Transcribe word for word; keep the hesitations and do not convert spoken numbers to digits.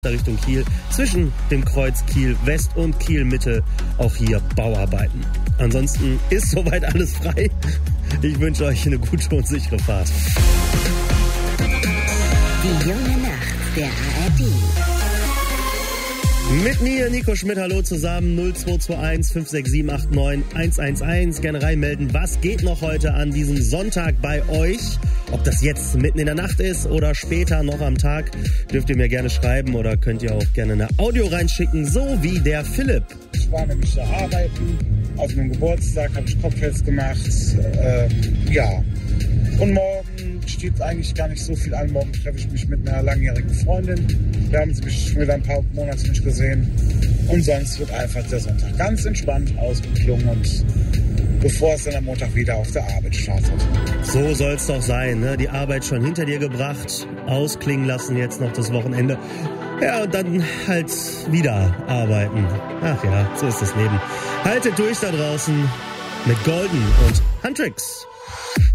Richtung Kiel, zwischen dem Kreuz Kiel West und Kiel Mitte auch hier Bauarbeiten. Ansonsten ist soweit alles frei. Ich wünsche euch eine gute und sichere Fahrt. Die junge Nacht der A R D. Mit mir, Nico Schmidt, hallo zusammen, null zwei zwei eins fünf sechs sieben acht neun eins eins eins. Gerne reinmelden, was geht noch heute an diesem Sonntag bei euch? Ob das jetzt mitten in der Nacht ist oder später noch am Tag, dürft ihr mir gerne schreiben oder könnt ihr auch gerne eine Audio reinschicken, so wie der Philipp. Ich war nämlich da arbeiten, auf einem Geburtstag habe ich Kopffest gemacht, ähm, ja. Und morgen steht eigentlich gar nicht so viel an. Morgen treffe ich mich mit einer langjährigen Freundin. Wir haben sie schon wieder ein paar Monate nicht gesehen. Und sonst wird einfach der Sonntag ganz entspannt ausgeklungen und bevor es dann am Montag wieder auf der Arbeit startet. So soll es doch sein, ne? Die Arbeit schon hinter dir gebracht, ausklingen lassen jetzt noch das Wochenende. Ja, und dann halt wieder arbeiten. Ach ja, so ist das Leben. Haltet durch da draußen mit Golden und Huntrix.